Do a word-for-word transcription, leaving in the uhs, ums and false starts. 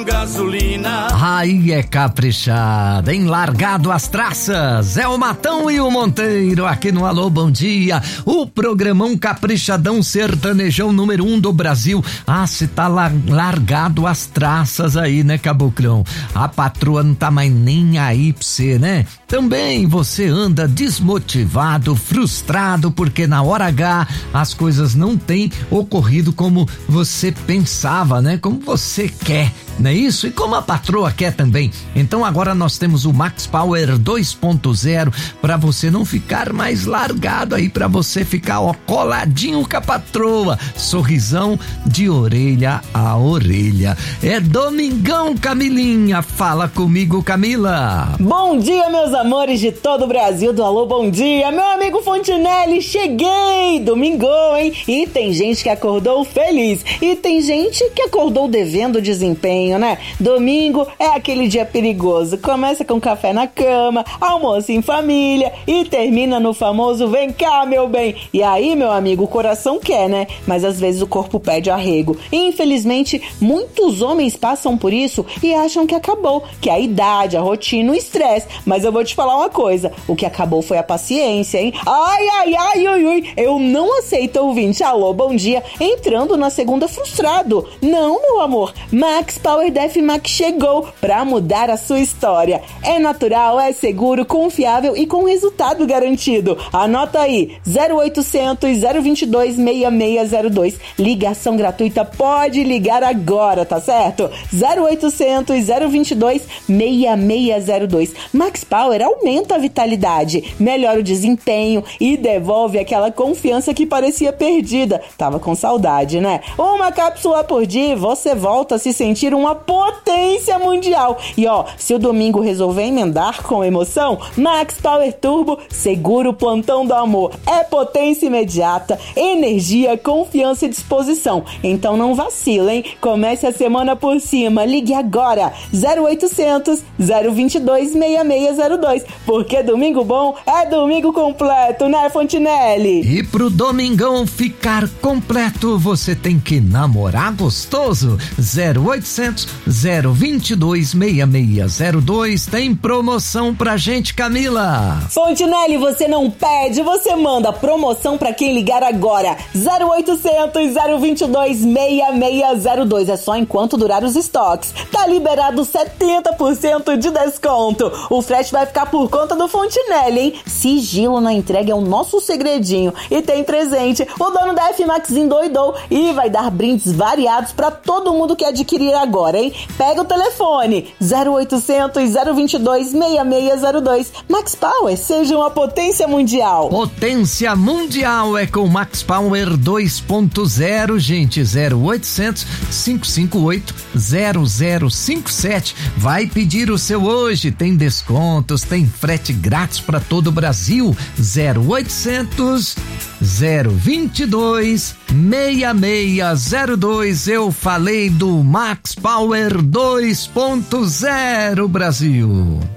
Gasolina. Aí é caprichada, em Largado as Traças, é o Matão e o Monteiro aqui no Alô Bom Dia, o programão caprichadão sertanejão número um do Brasil. Ah, se tá la- largado as traças aí, né, Caboclão? A patroa não tá mais nem aí pra você, né? Também você anda desmotivado, frustrado, porque na hora H as coisas não têm ocorrido como você pensava, né? Como você quer, não é isso? E como a patroa quer também. Então agora nós temos o Max Power dois ponto zero para você não ficar mais largado aí, para você ficar ó, coladinho com a patroa, sorrisão de orelha a orelha. É domingão, Camilinha, fala comigo, Camila. Bom dia, meus amores de todo o Brasil do Alô Bom Dia, meu amigo Fontinelli, cheguei, domingão, hein? E tem gente que acordou feliz e tem gente que acordou devendo desempenho, né? Domingo é aquele dia perigoso, começa com café na cama, almoço em família e termina no famoso vem cá, meu bem. E aí, meu amigo, o coração quer, né? Mas às vezes o corpo pede arrego. E infelizmente, muitos homens passam por isso e acham que acabou, que é a idade, a rotina, o estresse. Mas eu vou te falar uma coisa, o que acabou foi a paciência, hein? Ai, ai, ai, ui, ui, eu não aceito ouvinte, alô, bom dia, entrando na segunda frustrado. Não, meu amor, Max Power Def Max chegou pra mudar a sua história. É natural, é seguro, confiável e com resultado garantido. Anota aí, zero oitocentos, zero vinte e dois, seis seis zero dois. Ligação gratuita, pode ligar agora, tá certo? zero oitocentos, zero vinte e dois, seis seis zero dois. Max Power aumenta a vitalidade, melhora o desempenho e devolve aquela confiança que parecia perdida. Tava com saudade, né? Uma cápsula por dia e você volta a se sentir uma potência mundial. E ó, se o domingo resolver emendar com emoção, Max Power Turbo segura o plantão do amor. É potência imediata, energia, confiança e disposição. Então não vacila, hein? Comece a semana por cima. Ligue agora, zero oitocentos, zero vinte e dois, seis seis zero dois. Porque domingo bom é domingo completo, né, Fontinelli? E pro domingão ficar completo, você tem que namorar gostoso. zero oitocentos, zero vinte e dois, seis seis zero dois. Tem promoção pra gente, Camila. Fontinelli, você não pede, você manda promoção pra quem ligar agora. zero oitocentos, zero vinte e dois, seis seis zero dois. É só enquanto durar os estoques. Tá liberado setenta por cento de desconto. O frete vai ficar por conta do Fontinelli, hein? Sigilo na entrega é o nosso segredinho. E tem presente. O dono da F-Max endoidou e vai dar brindes variados pra todo mundo que adquirir agora, hein? Pega o telefone zero oitocentos, zero vinte e dois, seis seis zero dois. Max Power, seja uma potência mundial. Potência mundial é com Max Power dois ponto zero, gente. Zero oitocentos, cinco cinco oito, zero zero cinco sete. Vai pedir o seu hoje, tem descontos, tem frete grátis para todo o Brasil. Zero oitocentos, zero vinte e dois, seis seis zero dois. Eu falei do Max Power dois ponto zero, Brasil.